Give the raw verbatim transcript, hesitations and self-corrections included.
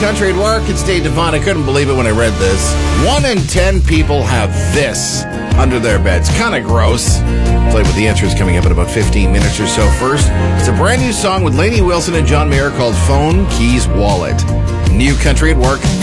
Country at Work. It's Dave Devon. I couldn't believe it when I read this. One in ten people have this under their beds. Kind of gross. I'll tell you what the answer is coming up in about fifteen minutes or so. First, it's a brand new song with Lainey Wilson and John Mayer called Phone Keys Wallet. New Country at Work.